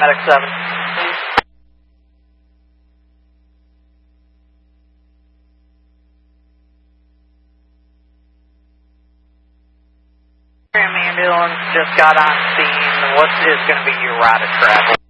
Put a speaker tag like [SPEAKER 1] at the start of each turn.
[SPEAKER 1] Medic 7. Ambulance just got on scene. What is going to be your route of travel?